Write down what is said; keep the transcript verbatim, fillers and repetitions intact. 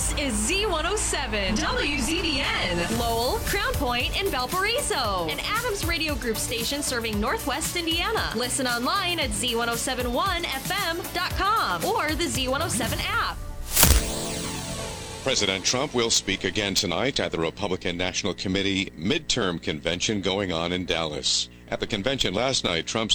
This is Z one oh seven, W Z B N, Lowell, Crown Point, and Valparaiso. An Adams Radio Group station serving Northwest Indiana. Listen online at Z one oh seven one F M dot com or the Z one oh seven app. President Trump will speak again tonight at the Republican National Committee midterm convention going on in Dallas. At the convention last night, Trump